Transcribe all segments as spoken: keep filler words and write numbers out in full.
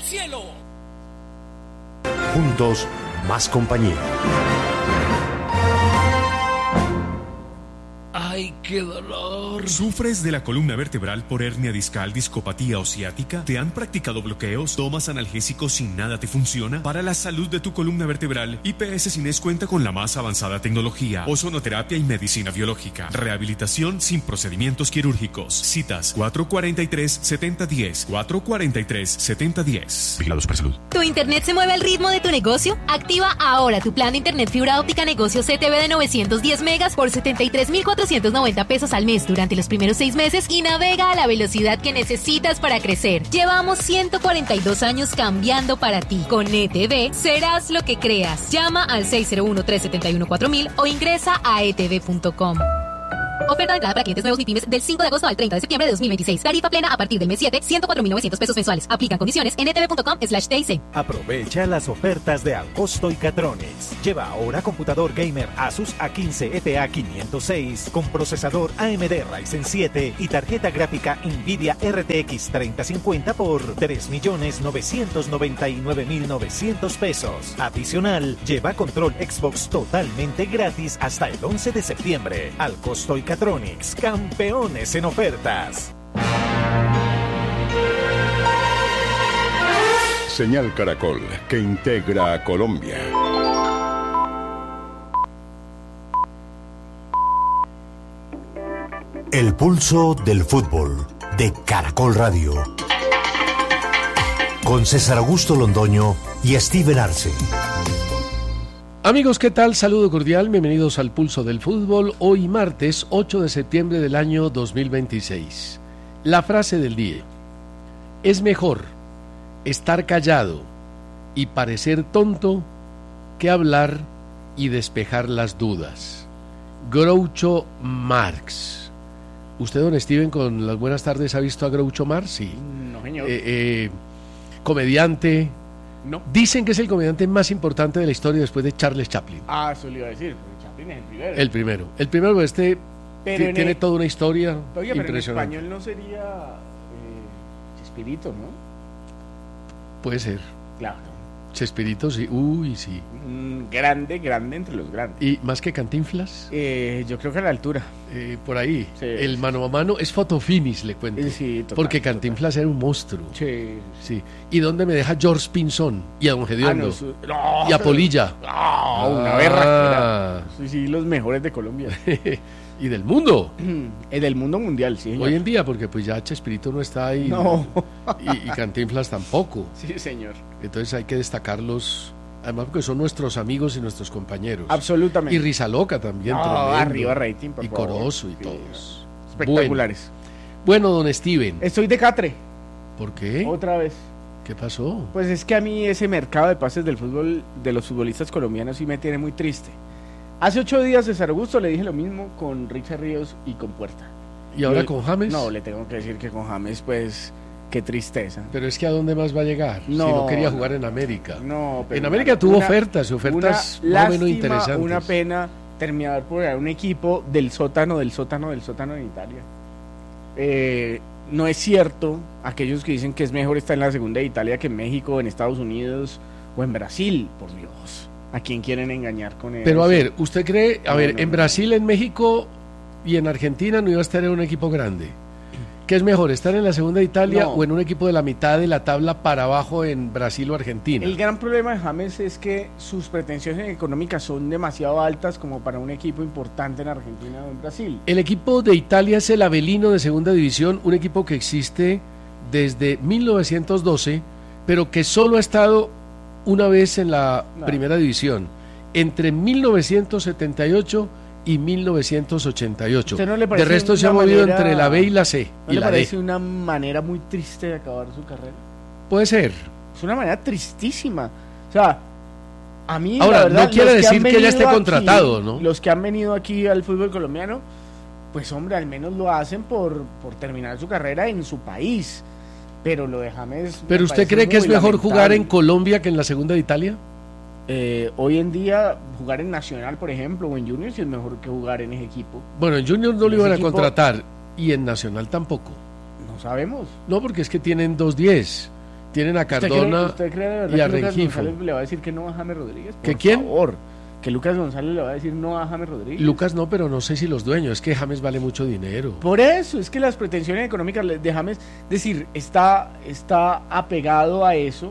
cielo. Juntos, más compañía. ¡Ay, qué dolor! ¿Sufres de la columna vertebral por hernia discal, discopatía o ciática? ¿Te han practicado bloqueos? ¿Tomas analgésicos sin nada te funciona? Para la salud de tu columna vertebral, I P S Cines cuenta con la más avanzada tecnología, ozonoterapia y medicina biológica. Rehabilitación sin procedimientos quirúrgicos. Citas cuatro cuatro tres, siete cero uno cero, cuatro cuatro tres, siete cero uno cero. Vigilados por salud. ¿Tu internet se mueve al ritmo de tu negocio? Activa ahora tu plan de internet fibra óptica negocio C T V de novecientos diez megas por setenta y tres mil cuatrocientos noventa pesos al mes durante los primeros seis meses y navega a la velocidad que necesitas para crecer. Llevamos ciento cuarenta y dos años cambiando para ti. Con E T V serás lo que creas. Llama al seis cero uno, tres siete uno, cuatro mil o ingresa a e t v punto com. Oferta de entrada para clientes nuevos MIPYMES del cinco de agosto al treinta de septiembre de dos mil veintiséis. Tarifa plena a partir del mes siete, ciento cuatro mil novecientos pesos mensuales. Aplican condiciones en e t v punto com slash t i c. Aprovecha las ofertas de Alcosto y Catronics. Lleva ahora computador gamer Asus A quince F A quinientos seis con procesador A M D Ryzen siete y tarjeta gráfica Nvidia R T X treinta cincuenta por tres millones novecientos noventa y nueve mil novecientos pesos. Adicional, lleva control Xbox totalmente gratis hasta el once de septiembre. Alcosto y Catronics, campeones en ofertas. Señal Caracol, que integra a Colombia. El pulso del fútbol de Caracol Radio. Con César Augusto Londoño y Steven Arce. Amigos, ¿qué tal? Saludo cordial, bienvenidos al Pulso del Fútbol, hoy martes ocho de septiembre del año dos mil veintiséis. La frase del día: es mejor estar callado y parecer tonto que hablar y despejar las dudas. Groucho Marx. ¿Usted, don Steven, con las buenas tardes ha visto a Groucho Marx? Sí. No, señor. Eh, eh, comediante. No. Dicen que es el comediante más importante de la historia después de Charles Chaplin. Ah, eso le iba a decir, porque Chaplin es el primero. El primero. El primero, este pero t- tiene el... toda una historia Oye, impresionante. Pero en español no sería eh, Chespirito, ¿no? Puede ser. Claro. Chespirito, sí. Uy, sí. Mm, grande, grande entre los grandes. ¿Y más que Cantinflas? Eh, yo creo que a la altura. Eh, por ahí. Sí. El mano a mano es fotofinis, le cuento. Sí, total, porque Cantinflas total. era un monstruo. Sí. Sí. ¿Y dónde me deja George Pinzón? Y a Don Gediondo. Ah, no, su... no, y a Polilla. No, ah, una berraquera. Sí, sí, los mejores de Colombia. Y del mundo. El del mundo mundial, sí, señor. Hoy en día, porque pues ya Chespirito no está ahí. No. Y, y Cantinflas tampoco. Sí, señor. Entonces hay que destacarlos, además porque son nuestros amigos y nuestros compañeros. Absolutamente. Y Rizaloca también. No, tremendo. arriba rating, por Y favor. Corozo y Sí, todos. espectaculares. Bueno, bueno, don Steven. Estoy de catre. ¿Por qué? Otra vez. ¿Qué pasó? Pues es que a mí ese mercado de pases del fútbol, de los futbolistas colombianos, sí me tiene muy triste. Hace ocho días, César Augusto, le dije lo mismo con Richard Ríos y con Puerta. ¿Y ahora Yo, con James? No, le tengo que decir que con James, pues, qué tristeza. Pero es que ¿a dónde más va a llegar? No, si no quería no. jugar en América. No, pero en América una, tuvo una, ofertas, ofertas una más o menos lástima, interesantes. Una pena terminar por llegar a un equipo del sótano, del sótano, del sótano en Italia. Eh, no es cierto aquellos que dicen que es mejor estar en la segunda de Italia que en México, en Estados Unidos o en Brasil, por Dios. ¿A quién quieren engañar con eso? Pero a ver, ¿usted cree, a No, ver, no, en no. Brasil, en México y en Argentina no iba a estar en un equipo grande? ¿Qué es mejor, estar en la segunda de Italia No. o en un equipo de la mitad de la tabla para abajo en Brasil o Argentina? El gran problema de James es que sus pretensiones económicas son demasiado altas como para un equipo importante en Argentina o en Brasil. El equipo de Italia es el Avelino de segunda división, un equipo que existe desde mil novecientos doce, pero que solo ha estado una vez en la No. primera división, entre mil novecientos setenta y ocho y mil novecientos ochenta y ocho. ¿Usted no le De parece resto se ha una movido manera- entre la B y la C ¿No y le la parece D. una manera muy triste de acabar su carrera? Puede ser. Es una manera tristísima. O sea, a mí Ahora, la verdad, no quiere los decir han que ya esté venido contratado, aquí, ¿no? Los que han venido aquí al fútbol colombiano, pues hombre, al menos lo hacen por, por terminar su carrera en su país. Pero lo de James... ¿Pero me usted parece cree que es muy mejor jugar en lamentable. Colombia que en la segunda de Italia? Eh, hoy en día, jugar en Nacional, por ejemplo, o en Junior, sí es mejor que jugar en ese equipo. Bueno, en Junior no En lo ese iban a equipo- contratar y en Nacional tampoco. No sabemos. No, porque es que tienen dos diez. Tienen a ¿Usted Cardona cree, usted cree de verdad y a que Lucas Rengifo. González le va a decir que no a James Rodríguez? Por ¿Que quién? favor, que Lucas González le va a decir no a James Rodríguez. Lucas no, pero no sé si los dueños, es que James vale mucho dinero. Por eso, es que las pretensiones económicas de James, es decir, está, está apegado a eso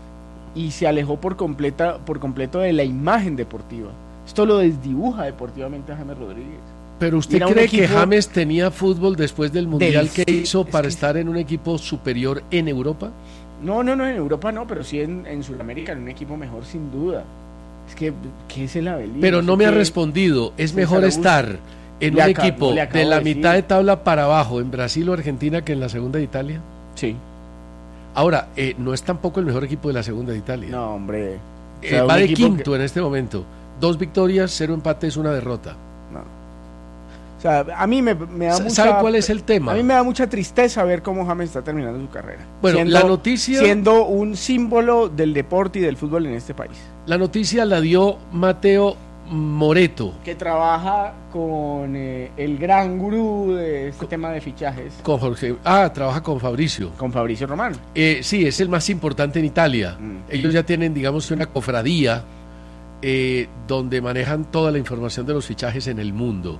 y se alejó por, completa, por completo de la imagen deportiva. Esto lo desdibuja deportivamente a James Rodríguez. Pero ¿usted Era un cree que equipo James tenía fútbol después del Mundial del- que hizo es para que- estar en un equipo superior en Europa? No, no, no, en Europa no, pero sí en, en Sudamérica, en un equipo mejor sin duda. Es que, ¿qué es el Avelino? Pero no me ha ¿Qué? respondido. Es César mejor Augusto. estar en Le un acabo- equipo le acabo de la de decir. mitad de tabla para abajo en Brasil o Argentina que en la segunda de Italia. Sí. Ahora, eh, no es tampoco el mejor equipo de la segunda de Italia. No, hombre. Eh, O sea, va un de equipo quinto en este momento. Dos victorias, cero empates, una derrota. que- no. O sea, a mí me, me da Sa- mucha... ¿Sabe cuál es el tema? A mí me da mucha tristeza ver cómo James está terminando su carrera. Bueno, Siendo- la noticia- Siendo un símbolo del deporte y del fútbol en este país. La noticia la dio Mateo Moreto Que trabaja con eh, el gran gurú de este tema de fichajes, con Jorge. Ah, trabaja con Fabricio. con Fabricio Romano. Eh, sí, es el más importante en Italia. Mm. Ellos ya tienen, digamos, una cofradía eh, donde manejan toda la información de los fichajes en el mundo.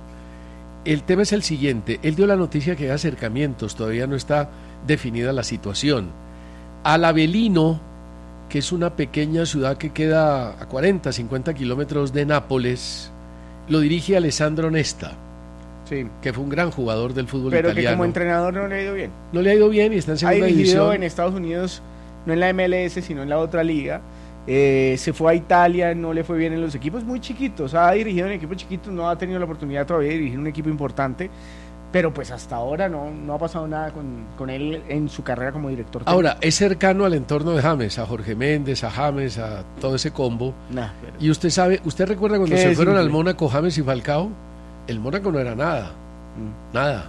El tema es el siguiente. Él dio la noticia que hay acercamientos, todavía no está definida la situación. Al Avelino, que es una pequeña ciudad que queda a cuarenta, cincuenta kilómetros de Nápoles, lo dirige Alessandro Nesta, Sí. que fue un gran jugador del fútbol Pero que italiano. como entrenador no le ha ido bien. No le ha ido bien y está en Ha segunda dirigido división. en Estados Unidos, no en la M L S, sino en la otra liga. Eh, se fue a Italia, no le fue bien en los equipos muy chiquitos. Ha dirigido en equipos chiquitos, no ha tenido la oportunidad todavía de dirigir un equipo importante. Pero pues hasta ahora no, no ha pasado nada con, con él en su carrera como director técnico. Ahora, es cercano al entorno de James, a Jorge Méndez, a James, a todo ese combo. Nah, pero- Y usted sabe, ¿usted recuerda cuando Qué se fueron simple. al Mónaco James y Falcao? El Mónaco no era nada, Mm. nada.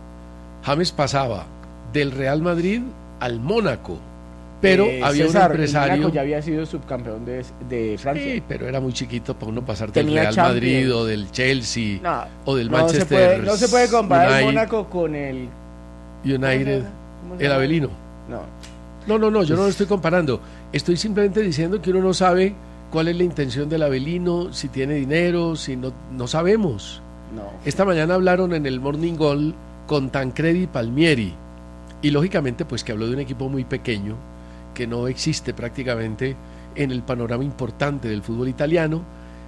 James pasaba del Real Madrid al Mónaco, pero Eh, había César, un empresario... el Mónaco ya había sido subcampeón de, de Francia. Sí, pero era muy chiquito para uno pasar del Tenía Real Champions. Madrid o del Chelsea No, o del no se Manchester puede, no se puede comparar el United- Mónaco con el... United, ¿cómo se el llama? Avelino. No. No, no, no, yo no lo estoy comparando. Estoy simplemente diciendo que uno no sabe cuál es la intención del Avelino, si tiene dinero, si no, no sabemos. No. Esta mañana hablaron en el Morning Goal con Tancredi Palmieri y lógicamente pues que habló de un equipo muy pequeño que no existe prácticamente en el panorama importante del fútbol italiano,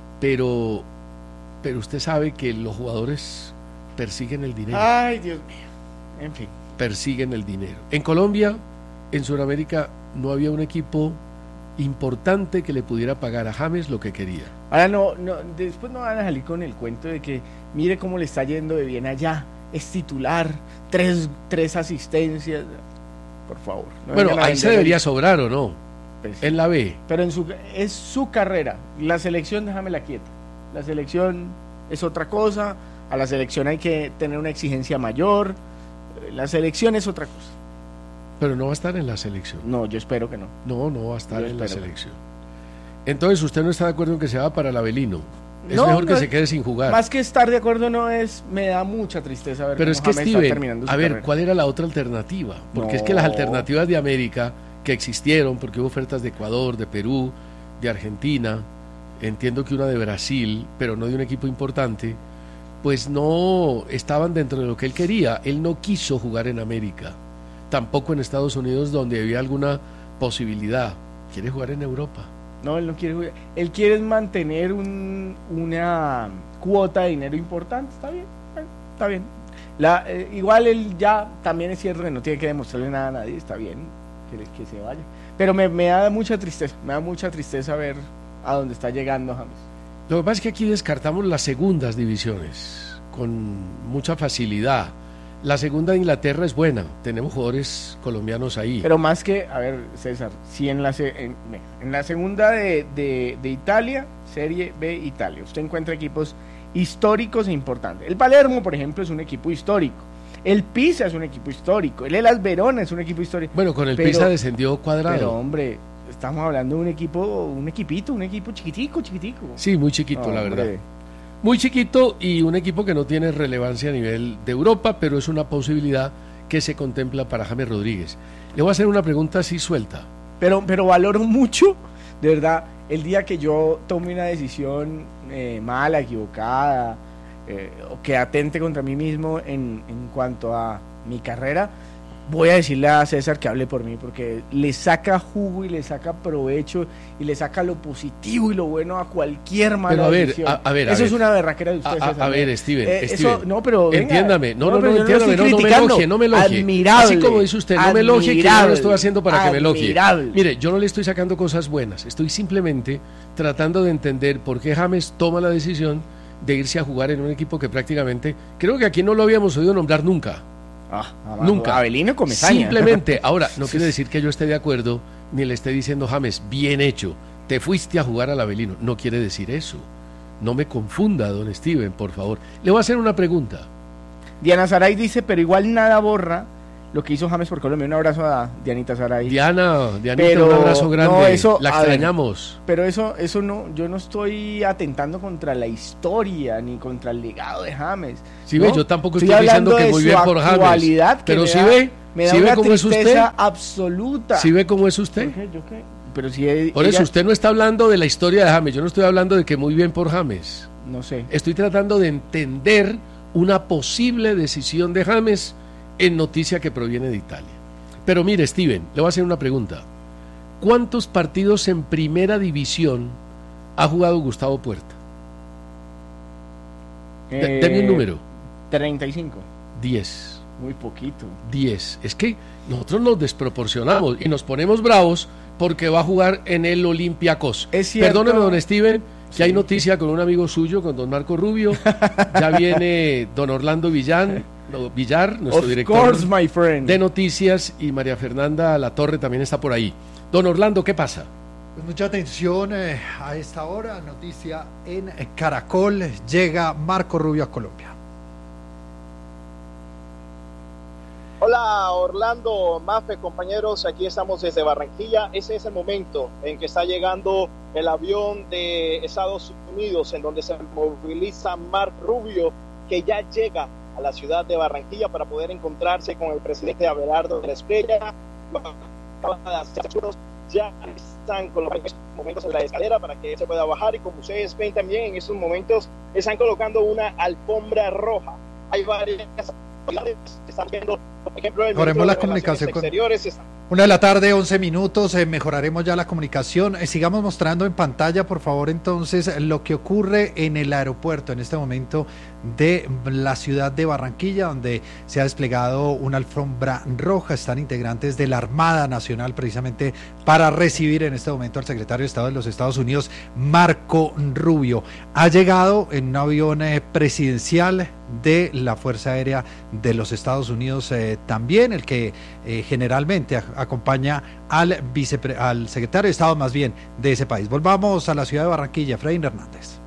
pero, pero usted sabe que los jugadores persiguen el dinero. Ay, Dios mío. En fin. persiguen el dinero. En Colombia, en Sudamérica, no había un equipo importante que le pudiera pagar a James lo que quería. Ahora no, no, después no van a salir con el cuento de que mire cómo le está yendo de bien allá, es titular, tres, tres asistencias, por favor. no Bueno, vengan a ahí se vender debería el- sobrar, ¿o no? pues, En la B. pero en su, es su carrera, la selección déjamela quieta, la selección es otra cosa, a la selección hay que tener una exigencia mayor, eh, la selección es otra cosa. Pero no va a estar en la selección. No, yo espero que no. No, no va a estar Yo en la espero. selección. Entonces, ¿usted no está de acuerdo en que se va para el Avelino? Es No, mejor que no, se quede sin jugar. Más que estar de acuerdo no es, me da mucha tristeza ver Pero cómo es que, James está Steven, terminando su a ver, carrera. ¿cuál era la otra alternativa? Porque es que las No. alternativas de América que existieron, porque hubo ofertas de Ecuador, de Perú, de Argentina, entiendo que una de Brasil, pero no de un equipo importante, pues no estaban dentro de lo que él quería. Él no quiso jugar en América, tampoco en Estados Unidos, donde había alguna posibilidad. Quiere jugar en Europa. No, él no quiere jugar. Él quiere mantener un, una cuota de dinero importante. Está bien, bueno, está bien. La, eh, igual él ya también es cierto que no tiene que demostrarle nada a nadie. Está bien que, le- que se vaya. Pero me, me da mucha tristeza. Me da mucha tristeza ver a dónde está llegando James. Lo que pasa es que aquí descartamos las segundas divisiones con mucha facilidad. La segunda de Inglaterra es buena, tenemos jugadores colombianos ahí. Pero más que, a ver, César, si en la, se- en, en la segunda de, de, de Italia, Serie B Italia, usted encuentra equipos históricos e importantes. El Palermo, por ejemplo, es un equipo histórico. El Pisa es un equipo histórico. El Hellas Verona es un equipo histórico. Bueno, con el Pero- Pisa descendió Cuadrado. Pero, hombre, estamos hablando de un equipo, un equipito, un equipo chiquitico, chiquitico. Sí, muy chiquito, No, la hombre. verdad. Muy chiquito y un equipo que no tiene relevancia a nivel de Europa, pero es una posibilidad que se contempla para James Rodríguez. Le voy a hacer una pregunta así suelta. pero, pero valoro mucho, de verdad, el día que yo tome una decisión eh, mala, equivocada, eh, o que atente contra mí mismo en, en cuanto a mi carrera, voy a decirle a César que hable por mí, porque le saca jugo y le saca provecho y le saca lo positivo y lo bueno a cualquier mala pero a ver, decisión. A, a ver, a eso ver. es una berraquera de ustedes. A, a, a ver, Steven, eh, Steven, eso, no, pero venga, entiéndame, no, no, no, no entiéndame, no, no, no me elogie, no me elogie. Admirable, así como dice usted, no me elogie, que yo lo estoy haciendo para que me elogie. Admirable. Mire, yo no le estoy sacando cosas buenas, estoy simplemente tratando de entender por qué James toma la decisión de irse a jugar en un equipo que prácticamente, creo que aquí no lo habíamos oído nombrar nunca. Ah, nunca. Avelino Comesaña. Simplemente, ahora, no quiere decir que yo esté de acuerdo, ni le esté diciendo, James, bien hecho, te fuiste a jugar al Avelino. No quiere decir eso. No me confunda, don Steven, por favor. Le voy a hacer una pregunta. Diana Saray dice, pero igual nada borra lo que hizo James por Colombia. Un abrazo a Dianita Saray. Diana, Dianita, pero, un abrazo grande. No, eso, la extrañamos. Ver, pero eso, eso no, yo no estoy atentando contra la historia ni contra el legado de James. Sí, ¿no? ve, yo tampoco estoy, estoy diciendo que muy bien por James. Pero si da, ve, me da si una ve cómo es usted, absoluta. Si ve cómo es usted. ¿Qué? ¿Yo qué? Pero si ella, por eso usted no está hablando de la historia de James. Yo no estoy hablando de que muy bien por James. No sé. Estoy tratando de entender una posible decisión de James en noticia que proviene de Italia. Pero mire, Steven, le voy a hacer una pregunta. ¿Cuántos partidos en primera división ha jugado Gustavo Puerta? Eh, Deme un número. treinta y cinco. diez. Muy poquito. diez. Es que nosotros nos desproporcionamos y nos ponemos bravos porque va a jugar en el Olympiacos. Es cierto. Perdóneme, don Steven, que sí. hay noticia con un amigo suyo, con don Marco Rubio. Ya viene don Orlando Villán, no, Villar, nuestro of director course, my friend. de noticias, y María Fernanda Latorre también está por ahí. Don Orlando, ¿qué pasa? Pues mucha atención eh, a esta hora, noticia en Caracol, llega Marco Rubio a Colombia. Hola Orlando, Mafe, compañeros, aquí estamos desde Barranquilla. Ese es el momento en que está llegando el avión de Estados Unidos, en donde se moviliza Marco Rubio, que ya llega a la ciudad de Barranquilla para poder encontrarse con el presidente Abelardo de la Espriella. Ya están con los momentos en la escalera para que se pueda bajar, y como ustedes ven también en estos momentos están colocando una alfombra roja. Hay varias están viendo, por ejemplo, el Mejoremos la comunicación con... Una de la tarde, once minutos, eh, mejoraremos ya la comunicación. Eh, sigamos mostrando en pantalla, por favor, entonces, lo que ocurre en el aeropuerto en este momento de la ciudad de Barranquilla, donde se ha desplegado una alfombra roja. Están integrantes de la Armada Nacional precisamente para recibir en este momento al secretario de Estado de los Estados Unidos, Marco Rubio. Ha llegado en un avión eh, presidencial de la Fuerza Aérea de los Estados Unidos, eh, también el que eh, generalmente a, acompaña al, vicepre, al secretario de Estado más bien de ese país. Volvamos a la ciudad de Barranquilla, Freddy Hernández.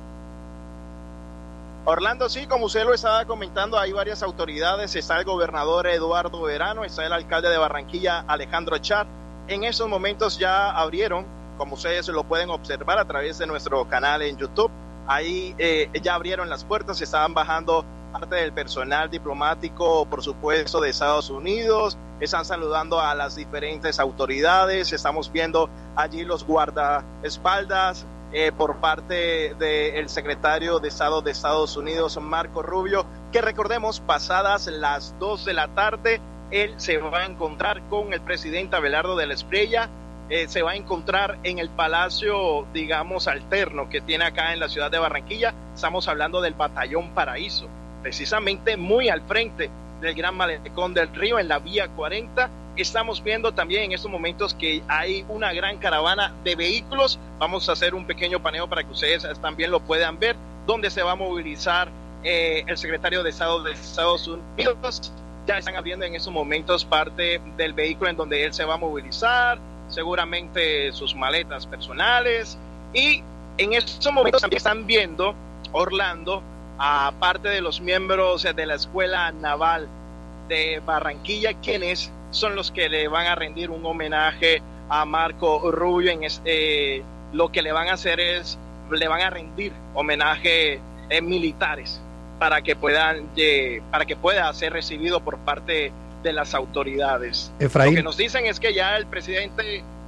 Orlando, sí, como usted lo estaba comentando, hay varias autoridades. Está el gobernador Eduardo Verano, está el alcalde de Barranquilla, Alejandro Char. En esos momentos ya abrieron, como ustedes lo pueden observar a través de nuestro canal en YouTube, ahí eh, ya abrieron las puertas, estaban bajando parte del personal diplomático, por supuesto, de Estados Unidos, están saludando a las diferentes autoridades, estamos viendo allí los guardaespaldas eh, por parte del secretario de Estado de Estados Unidos, Marco Rubio, que recordemos, pasadas las dos de la tarde, él se va a encontrar con el presidente Abelardo de la Espriella. Eh, se va a encontrar en el palacio, digamos, alterno que tiene acá en la ciudad de Barranquilla. Estamos hablando del Batallón Paraíso, precisamente muy al frente del Gran Malecón del Río, en la vía cuarenta. Estamos viendo también en estos momentos que hay una gran caravana de vehículos. Vamos a hacer un pequeño paneo para que ustedes también lo puedan ver, donde se va a movilizar eh, el secretario de Estado de Estados Unidos. Ya están abriendo en estos momentos parte del vehículo en donde él se va a movilizar, seguramente sus maletas personales, y en estos momentos también están viendo, Orlando, a parte de los miembros de la Escuela Naval de Barranquilla, quienes son los que le van a rendir un homenaje a Marco Rubio. En este, lo que le van a hacer es, le van a rendir homenaje eh, militares para que puedan, eh, para que pueda ser recibido por parte de las autoridades. Efraín. Lo que nos dicen es que ya el presidente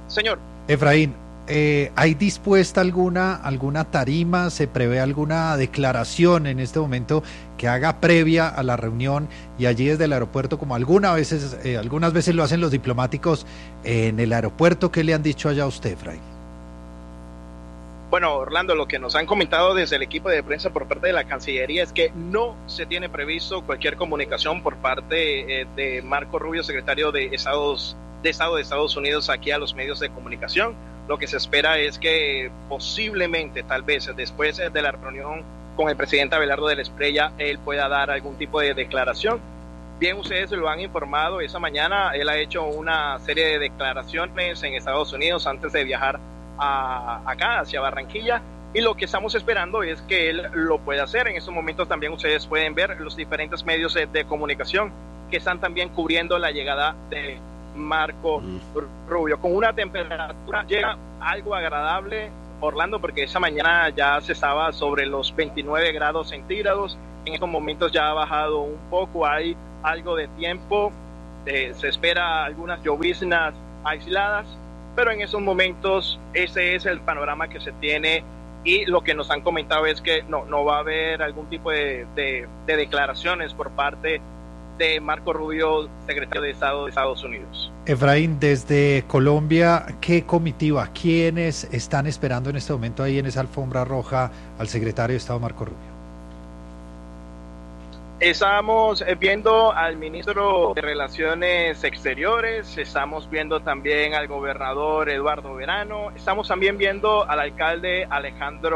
Señor. Efraín, eh, ¿hay dispuesta alguna, alguna tarima? ¿Se prevé alguna declaración en este momento que haga previa a la reunión y allí desde el aeropuerto, como algunas veces, eh, algunas veces lo hacen los diplomáticos en el aeropuerto? ¿Qué le han dicho allá a usted, Efraín? Bueno, Orlando, lo que nos han comentado desde el equipo de prensa por parte de la Cancillería es que no se tiene previsto cualquier comunicación por parte eh, de Marco Rubio, secretario de Estados, de Estado de Estados Unidos, aquí a los medios de comunicación. Lo que se espera es que posiblemente, tal vez, después de la reunión con el presidente Abelardo de la Espriella, él pueda dar algún tipo de declaración. Bien, ustedes lo han informado, esa mañana él ha hecho una serie de declaraciones en Estados Unidos antes de viajar a, acá, hacia Barranquilla, y lo que estamos esperando es que él lo pueda hacer. En estos momentos también ustedes pueden ver los diferentes medios de, de comunicación que están también cubriendo la llegada de Marco Rubio, con una temperatura llega algo agradable, Orlando, porque esa mañana ya se estaba sobre los veintinueve grados centígrados. En estos momentos ya ha bajado un poco, hay algo de tiempo, eh, se espera algunas lloviznas aisladas, pero en esos momentos ese es el panorama que se tiene, y lo que nos han comentado es que no, no va a haber algún tipo de, de, de declaraciones por parte de Marco Rubio, secretario de Estado de Estados Unidos. Efraín, desde Colombia, ¿qué comitiva, quiénes están esperando en este momento ahí en esa alfombra roja al secretario de Estado Marco Rubio? Estamos viendo al ministro de Relaciones Exteriores, estamos viendo también al gobernador Eduardo Verano, estamos también viendo al alcalde Alejandro